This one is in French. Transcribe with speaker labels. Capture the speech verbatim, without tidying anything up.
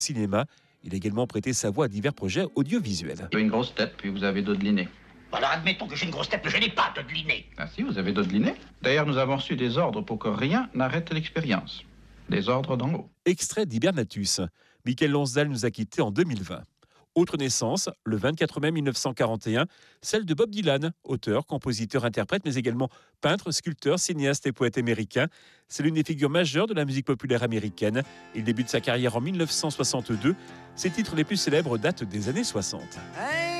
Speaker 1: cinéma. Il a également prêté sa voix à divers projets audiovisuels.
Speaker 2: Vous avez une grosse tête, puis vous avez dodeliné.
Speaker 3: Alors admettons que j'ai une grosse tête, mais je n'ai pas dodeliné.
Speaker 2: Ah si, vous avez dodeliné. D'ailleurs, nous avons reçu des ordres pour que rien n'arrête l'expérience. Des ordres d'en haut.
Speaker 1: Extrait d'Hibernatus. Michael Lonsdal nous a quittés en deux mille vingt. Autre naissance, le vingt-quatre mai mille neuf cent quarante et un, celle de Bob Dylan, auteur, compositeur, interprète, mais également peintre, sculpteur, cinéaste et poète américain. C'est l'une des figures majeures de la musique populaire américaine. Il débute sa carrière en mille neuf cent soixante-deux. Ses titres les plus célèbres datent des années soixante.
Speaker 4: Hey